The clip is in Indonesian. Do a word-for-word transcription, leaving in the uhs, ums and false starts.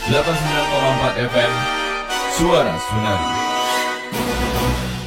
delapan puluh sembilan koma empat F M Suara Sunari.